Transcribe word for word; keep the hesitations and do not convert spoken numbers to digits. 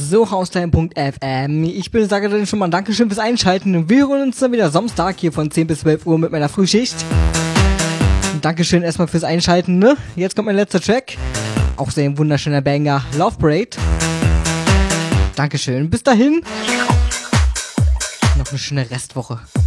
So, Haustime Punkt F M. Ich bin, sage dann schon mal Dankeschön fürs Einschalten. Wir hören uns dann wieder Samstag hier von zehn bis zwölf Uhr mit meiner Frühschicht. Dankeschön erstmal fürs Einschalten, ne? Jetzt kommt mein letzter Track. Auch sehr ein wunderschöner Banger. Love Parade. Dankeschön. Bis dahin. Noch eine schöne Restwoche.